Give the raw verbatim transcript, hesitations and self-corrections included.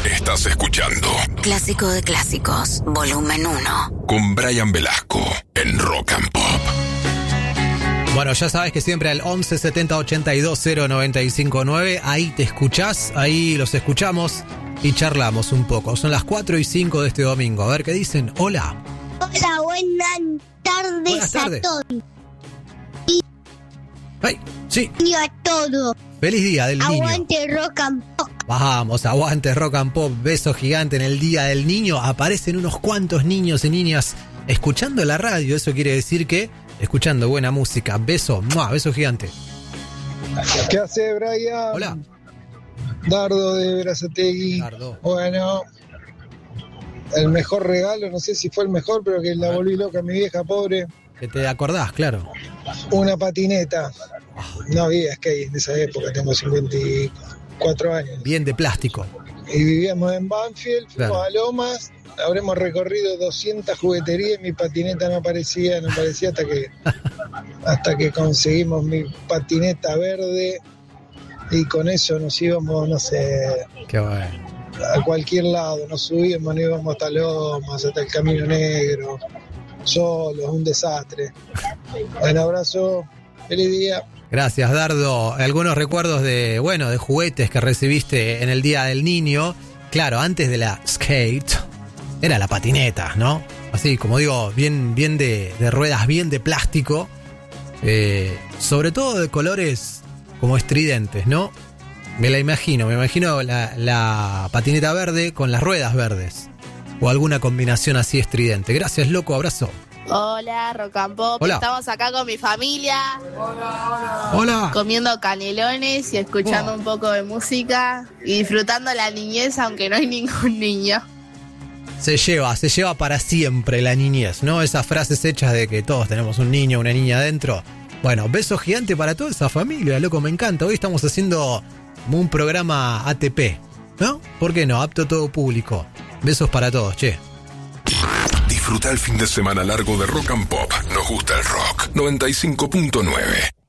Estás escuchando Clásico de Clásicos, volumen uno. Con Brian Velasco en Rock and Pop. Bueno, ya sabes que siempre al once setenta ochenta y dos cero noventa y cinco nueve, ahí te escuchás, ahí los escuchamos y charlamos un poco. Son las cuatro y cinco de este domingo. A ver qué dicen. Hola. Hola, buenas tardes, Buenas tardes. a todos. Ay, sí. Y a todos. Feliz día del niño. Aguante Rock and Pop. Vamos, aguante Rock and Pop. Beso gigante en el día del niño. Aparecen unos cuantos niños y niñas escuchando la radio. Eso quiere decir que escuchando buena música. Beso, ¡mua! Beso gigante. ¿Qué hace, Brian? Hola. Dardo de Verazategui. Dardo. Bueno, el mejor regalo, no sé si fue el mejor, pero que la volví loca a mi vieja pobre. Que te acordás, claro. Una patineta. No había skate en esa época, tengo cincuenta y cuatro años. Bien de plástico. Y vivíamos en Banfield, fuimos Claro. a Lomas, habremos recorrido doscientas jugueterías y mi patineta no aparecía, no aparecía hasta que hasta que conseguimos mi patineta verde y con eso nos íbamos, no sé, Qué bueno. a cualquier lado, nos subíamos, nos íbamos hasta Lomas, hasta el Camino Negro, solos, un desastre. Un abrazo, feliz día. Gracias, Dardo. Algunos recuerdos de, bueno, de juguetes que recibiste en el Día del Niño. Claro, antes de la skate, era la patineta, ¿no? Así, como digo, bien, bien de, de ruedas, bien de plástico. Eh, sobre todo de colores como estridentes, ¿no? Me la imagino, me imagino la, la patineta verde con las ruedas verdes. O alguna combinación así estridente. Gracias, loco, abrazo. Hola, Rock and Pop. Hola. Estamos acá con mi familia, Hola. comiendo canelones y escuchando Oh. un poco de música y disfrutando la niñez, aunque no hay ningún niño. Se lleva, se lleva para siempre la niñez, ¿no? Esas frases hechas de que todos tenemos un niño, una niña adentro. Bueno, beso gigante para toda esa familia, loco, me encanta. Hoy estamos haciendo un programa A T P, ¿no? ¿Por qué no? Apto a todo público. Besos para todos, che. Disfruta el fin de semana largo de Rock and Pop. Nos gusta el rock. noventa y cinco punto nueve.